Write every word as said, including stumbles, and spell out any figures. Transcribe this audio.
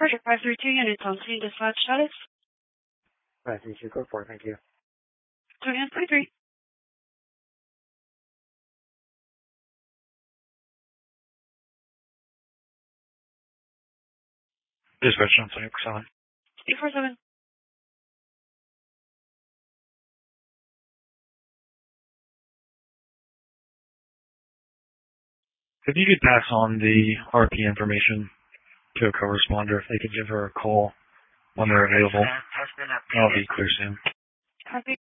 Project five three two units on scene, dispatch status. five three two, code four, thank you. twenty-one twenty-three. Dispatch on seven seven. eight four seven. If you could pass on the R P information to a co-responder, if they could give her a call when they're available, that'll be clear soon. Copy.